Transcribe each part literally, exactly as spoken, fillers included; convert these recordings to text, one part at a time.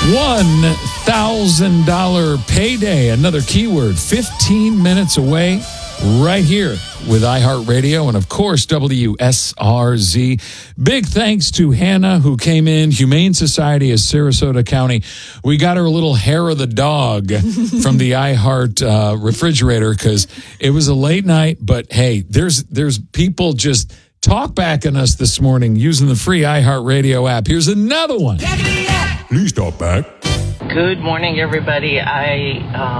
one thousand dollars payday, another keyword, fifteen minutes away, right here with iHeartRadio and, of course, W S R Z. Big thanks to Hannah, who came in, Humane Society of Sarasota County. We got her a little hair of the dog from the iHeart uh, refrigerator because it was a late night. But, hey, there's there's people just talk backing us this morning using the free iHeartRadio app. Here's another one. Please talk back. Good morning, everybody. I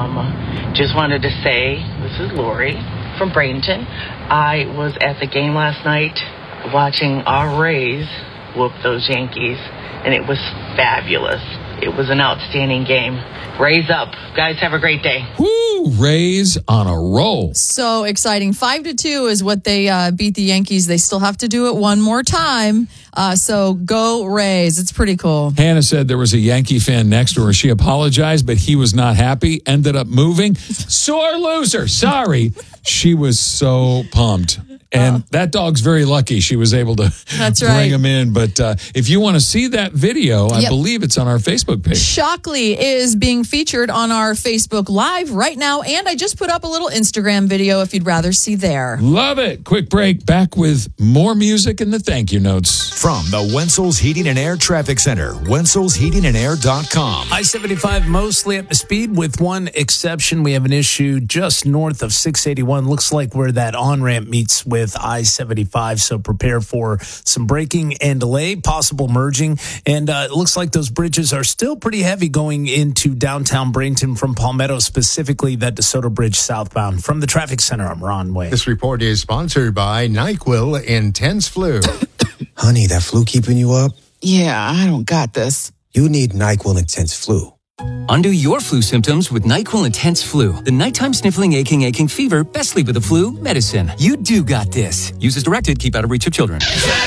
um, just wanted to say, this is Lori from Bradenton. I was at the game last night watching our Rays whoop those Yankees, and it was fabulous. It was an outstanding game. Rays up. Guys, have a great day. Woo! Rays on a roll. So exciting. Five to two is what they uh, beat the Yankees. They still have to do it one more time. Uh, so go Rays. It's pretty cool. Hannah said there was a Yankee fan next to her. She apologized, but he was not happy. Ended up moving. Sore loser. Sorry. She was so pumped. And oh. that dog's very lucky she was able to That's bring right. him in. But uh, if you want to see that video, I yep. believe it's on our Facebook page. Shockley is being featured on our Facebook Live right now. And I just put up a little Instagram video if you'd rather see there. Love it. Quick break. Back with more music and the thank you notes. From the Wenzel's Heating and Air Traffic Center, Wenzel's Heating and Air dot com. I seventy-five mostly up to speed with one exception. We have an issue just north of six eighty-one. Looks like where that on-ramp meets with I seventy-five, so prepare for some braking and delay, possible merging, and uh, it looks like those bridges are still pretty heavy going into downtown Bradenton from Palmetto, specifically that DeSoto Bridge southbound. From the traffic center, I'm Ron Way. This report is sponsored by NyQuil Intense Flu. Honey, that flu keeping you up? Yeah, I don't got this. You need NyQuil Intense Flu. Undo your flu symptoms with NyQuil Intense Flu. The nighttime sniffling, aching, aching fever. Best sleep with the flu medicine. You do got this. Use as directed. Keep out of reach of children.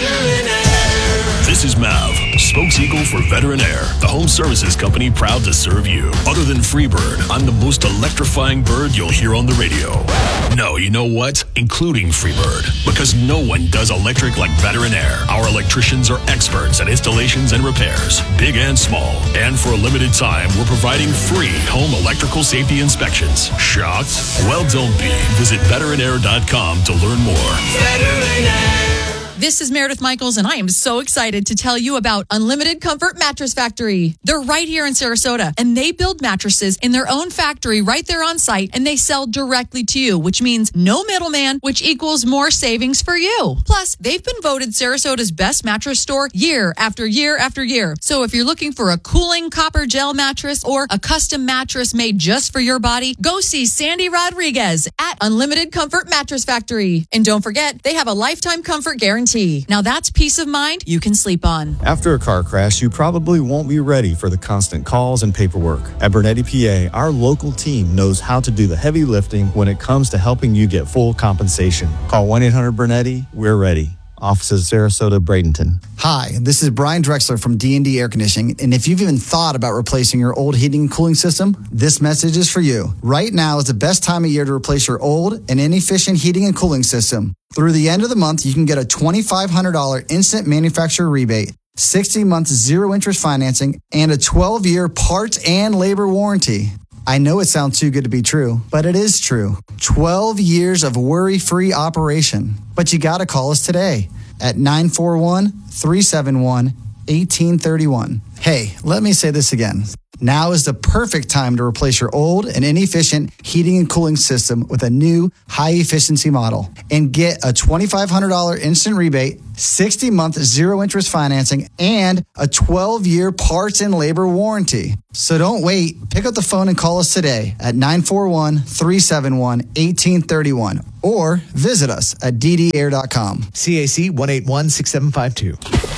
This is Mav, spokes-eagle for Veteran Air, the home services company proud to serve you. Other than Freebird, I'm the most electrifying bird you'll hear on the radio. No, you know what? Including Freebird. Because no one does electric like Veteran Air. Our electricians are experts at installations and repairs, big and small. And for a limited time, we're providing free home electrical safety inspections. Shocked? Well, don't be. Visit veteran air dot com to learn more. Veteran Air. This is Meredith Michaels, and I am so excited to tell you about Unlimited Comfort Mattress Factory. They're right here in Sarasota, and they build mattresses in their own factory right there on site, and they sell directly to you, which means no middleman, which equals more savings for you. Plus, they've been voted Sarasota's best mattress store year after year after year. So if you're looking for a cooling copper gel mattress or a custom mattress made just for your body, go see Sandy Rodriguez at Unlimited Comfort Mattress Factory. And don't forget, they have a lifetime comfort guarantee. Now that's peace of mind you can sleep on. After a car crash, you probably won't be ready for the constant calls and paperwork. At Bernetti P A, our local team knows how to do the heavy lifting when it comes to helping you get full compensation. Call one eight hundred Bernetti. We're ready. Offices Sarasota, Bradenton. Hi, this is Brian Drexler from D and D Air Conditioning, and if you've even thought about replacing your old heating and cooling system, this message is for you. Right now is the best time of year to replace your old and inefficient heating and cooling system. Through the end of the month, you can get a twenty-five hundred dollars instant manufacturer rebate, sixty months zero-interest financing, and a twelve-year parts and labor warranty. I know it sounds too good to be true, but it is true. twelve years of worry-free operation. But you got to call us today at nine four one, three seven one, one eight three one. Hey, let me say this again. Now is the perfect time to replace your old and inefficient heating and cooling system with a new high-efficiency model and get a twenty-five hundred dollars instant rebate, sixty month zero-interest financing, and a twelve-year parts and labor warranty. So don't wait. Pick up the phone and call us today at nine four one, three seven one, one eight three one or visit us at d d air dot com. C A C one eight one, six seven five two.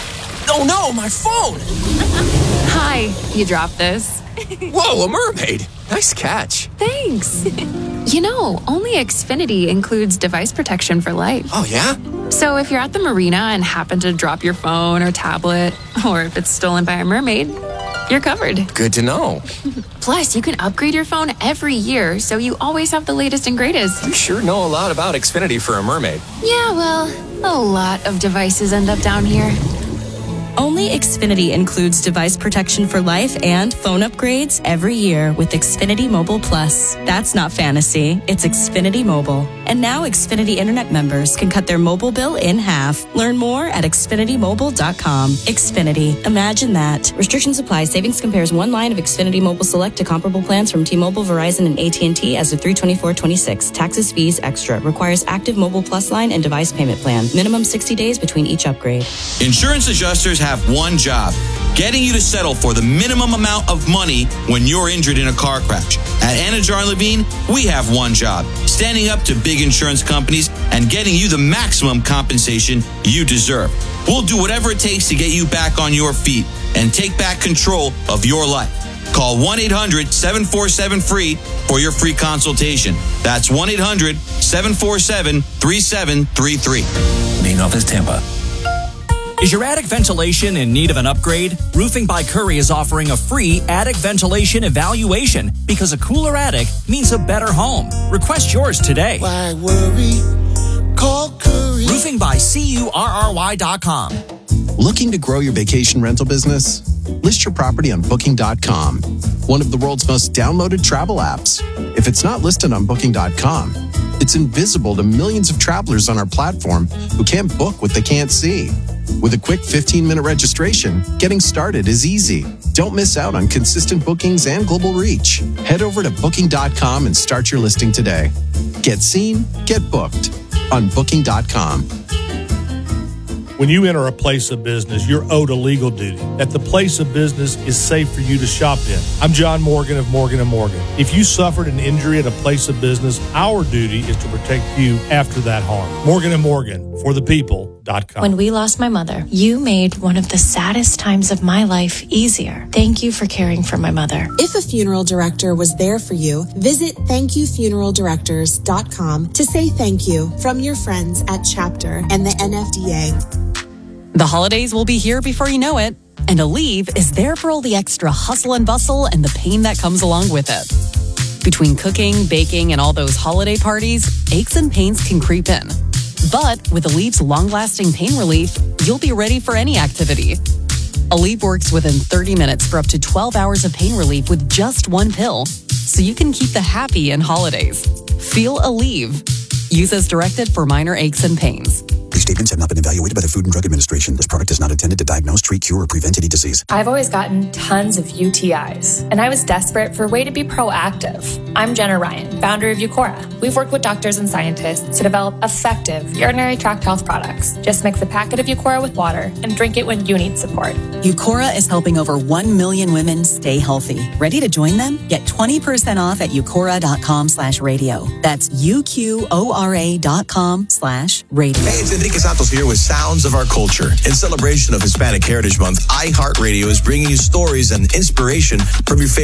Oh no, my phone! Hi, you dropped this. Whoa, a mermaid! Nice catch. Thanks. You know, only Xfinity includes device protection for life. Oh, yeah? So if you're at the marina and happen to drop your phone or tablet, or if it's stolen by a mermaid, you're covered. Good to know. Plus, you can upgrade your phone every year, so you always have the latest and greatest. You sure know a lot about Xfinity for a mermaid. Yeah, well, a lot of devices end up down here. Only Xfinity includes device protection for life and phone upgrades every year with Xfinity Mobile Plus. That's not fantasy, it's Xfinity Mobile. And now Xfinity Internet members can cut their mobile bill in half. Learn more at xfinity mobile dot com. Xfinity, imagine that. Restrictions apply. Savings compares one line of Xfinity Mobile Select to comparable plans from T-Mobile, Verizon, and A T and T as of three twenty-four twenty-six. Taxes, fees, extra. Requires active Mobile Plus line and device payment plan. Minimum sixty days between each upgrade. Insurance adjusters have one job: getting you to settle for the minimum amount of money when you're injured in a car crash. At Anajar and Levine, we have one job: standing up to big insurance companies and getting you the maximum compensation you deserve. We'll do whatever it takes to get you back on your feet and take back control of your life. Call one eight hundred seven four seven free for your free consultation. That's one eight hundred seven four seven three seven three three. Main office, Tampa. Is your attic ventilation in need of an upgrade? Roofing by Curry is offering a free attic ventilation evaluation because a cooler attic means a better home. Request yours today. Why worry? Call Curry. Roofing by C U R R Y dot com. Looking to grow your vacation rental business? List your property on booking dot com, one of the world's most downloaded travel apps. If it's not listed on booking dot com, it's invisible to millions of travelers on our platform who can't book what they can't see. With a quick fifteen-minute registration, getting started is easy. Don't miss out on consistent bookings and global reach. Head over to booking dot com and start your listing today. Get seen, get booked on booking dot com. When you enter a place of business, you're owed a legal duty that the place of business is safe for you to shop in. I'm John Morgan of Morgan and Morgan. If you suffered an injury at a place of business, our duty is to protect you after that harm. Morgan and Morgan, for the people dot com. When we lost my mother, you made one of the saddest times of my life easier. Thank you for caring for my mother. If a funeral director was there for you, visit thank you funeral directors dot com to say thank you from your friends at Chapter and the N F D A. The holidays will be here before you know it, and Aleve is there for all the extra hustle and bustle and the pain that comes along with it. Between cooking, baking, and all those holiday parties, aches and pains can creep in. But with Aleve's long-lasting pain relief, you'll be ready for any activity. Aleve works within thirty minutes for up to twelve hours of pain relief with just one pill, so you can keep the happy in holidays. Feel Aleve. Use as directed for minor aches and pains. These statements have not been evaluated by the Food and Drug Administration. This product is not intended to diagnose, treat, cure, or prevent any disease. I've always gotten tons of U T Is, and I was desperate for a way to be proactive. I'm Jenna Ryan, founder of Eucora. We've worked with doctors and scientists to develop effective urinary tract health products. Just mix a packet of Eucora with water and drink it when you need support. Eucora is helping over one million women stay healthy. Ready to join them? Get twenty percent off at eucora dot com slash radio. That's U Q O R A dot com slash radio. Hey, it's Enrique Santos here with Sounds of Our Culture. In celebration of Hispanic Heritage Month, iHeartRadio is bringing you stories and inspiration from your favorite